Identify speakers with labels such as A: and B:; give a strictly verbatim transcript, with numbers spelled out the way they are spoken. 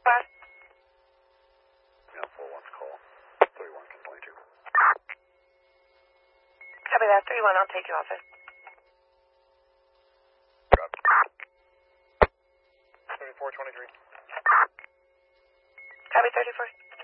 A: West.
B: Yeah, four one's call. Three one can twenty-two.
A: Copy that. Three one. I'll take you office.
B: Thirty-four twenty-three.
A: Copy thirty-four.